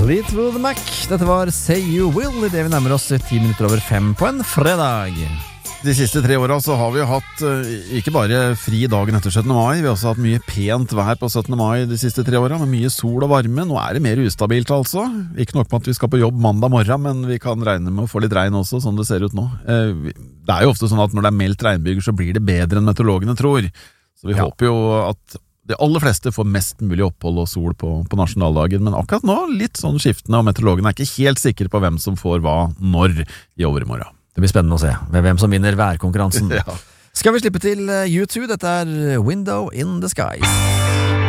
Fleetwood Mac, dette var Say You Will, I det vi nærmer oss 10 minutter over 5 på en fredag. De siste 3 årene så har vi hatt ikke bare fri dagen etter 17. mai, vi har også hatt mye pent vær på 17. mai de siste 3 årene, med mye sol og varme. Nå det mer ustabilt altså. Ikke nok med at vi skal på jobb mandag morgen, men vi kan regne med å få litt regn også, sånn det ser ut nå. Det jo ofte sånn at når det meldt regnbyger, så blir det bedre enn meteorologene tror. Så vi håper jo at de aller fleste får mest mulig opphold og sol på nasjonaldagen, men akkurat nå litt sånn skiftende, og meteorologene ikke helt sikre på hvem som får hva når I overmorgen. Det blir spennende å se hvem som vinner værkonkurransen. Ja. Skal vi slippe til U2? Dette Window in the Skies.